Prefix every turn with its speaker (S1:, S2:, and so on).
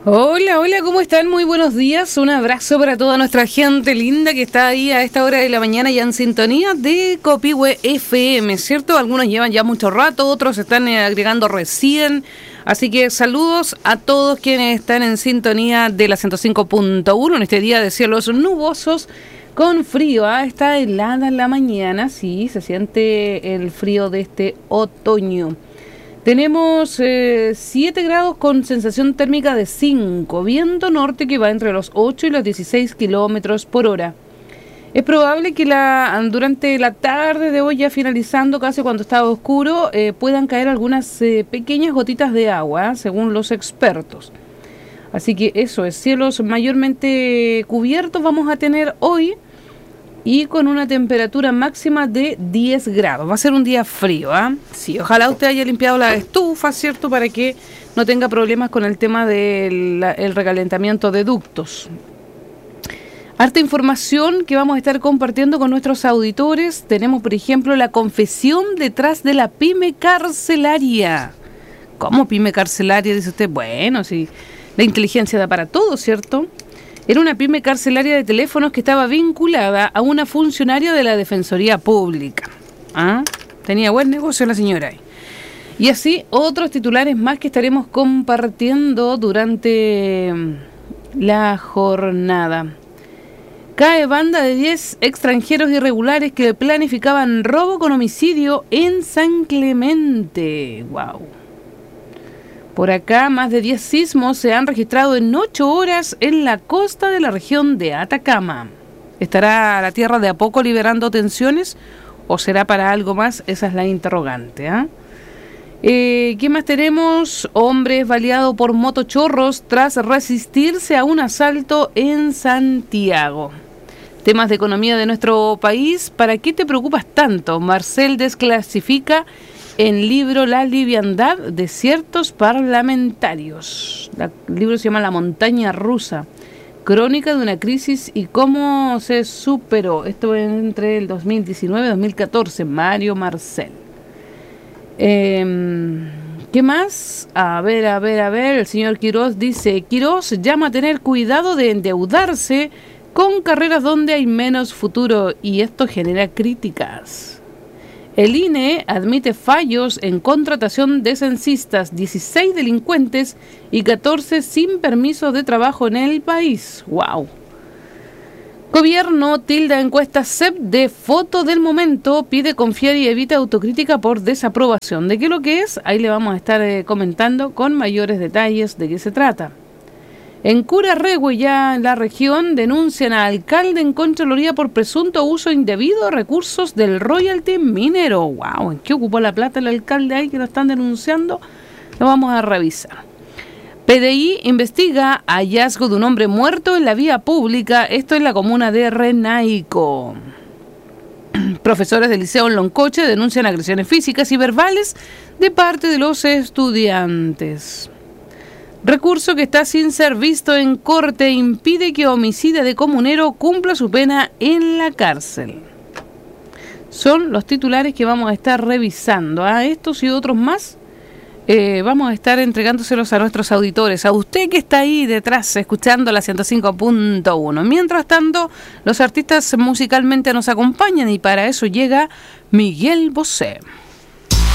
S1: Hola, hola, ¿cómo están? Muy buenos días. Un abrazo para toda nuestra gente linda que está ahí a esta hora de la mañana ya en sintonía de Copihue FM, ¿cierto? Algunos llevan ya mucho rato, otros están agregando recién. Así que saludos a todos quienes están en sintonía de la 105.1 en este día de cielos nubosos con frío. Está helada en la mañana, sí, se siente el frío de este otoño. Tenemos 7 grados con sensación térmica de 5, viento norte que va entre los 8 y los 16 kilómetros por hora. Es probable que durante la tarde de hoy, ya finalizando casi cuando estaba oscuro, puedan caer algunas pequeñas gotitas de agua, según los expertos. Así que eso es, cielos mayormente cubiertos vamos a tener hoy. Y con una temperatura máxima de 10 grados. Va a ser un día frío, ¿ah? Sí, ojalá usted haya limpiado la estufa, ¿cierto? Para que no tenga problemas con el tema del recalentamiento de ductos. Harta información que vamos a estar compartiendo con nuestros auditores. Tenemos, por ejemplo, la confesión detrás de la pyme carcelaria. ¿Cómo pyme carcelaria? Dice usted. Bueno, sí, la inteligencia da para todo, ¿cierto? Era una pyme carcelaria de teléfonos que estaba vinculada a una funcionaria de la Defensoría Pública. ¿Ah? Tenía buen negocio la señora. Y así otros titulares más que estaremos compartiendo durante la jornada. Cae banda de 10 extranjeros irregulares que planificaban robo con homicidio en San Clemente. ¡Wow! Por acá, más de 10 sismos se han registrado en 8 horas en la costa de la región de Atacama. ¿Estará la tierra de a poco liberando tensiones o será para algo más? Esa es la interrogante. ¿Qué más tenemos? Hombre es baleado por motochorros tras resistirse a un asalto en Santiago. Temas de economía de nuestro país. ¿Para qué te preocupas tanto? Marcel desclasifica en libro La liviandad de ciertos parlamentarios. El libro se llama La montaña rusa, crónica de una crisis y cómo se superó. Esto entre el 2019 y 2014, Mario Marcel. ¿Qué más? A ver, el señor Quirós dice, Quirós llama a tener cuidado de endeudarse con carreras donde hay menos futuro y esto genera críticas. El INE admite fallos en contratación de censistas, 16 delincuentes y 14 sin permiso de trabajo en el país. ¡Wow! Gobierno tilda encuesta CEP de foto del momento, pide confiar y evita autocrítica por desaprobación. ¿De qué lo que es? Ahí le vamos a estar comentando con mayores detalles de qué se trata. En Curarrehue, ya en la región, denuncian a alcalde en Contraloría por presunto uso indebido de recursos del royalty minero. ¡Wow! ¿En qué ocupó la plata el alcalde ahí que lo están denunciando? Lo vamos a revisar. PDI investiga hallazgo de un hombre muerto en la vía pública. Esto en la comuna de Renaico. Profesores del Liceo en Loncoche denuncian agresiones físicas y verbales de parte de los estudiantes. Recurso que está sin ser visto en corte impide que homicida de comunero cumpla su pena en la cárcel. Son los titulares que vamos a estar revisando. A estos y otros más vamos a estar entregándoselos a nuestros auditores. A usted que está ahí detrás escuchando la 105.1. Mientras tanto, los artistas musicalmente nos acompañan y para eso llega Miguel Bosé.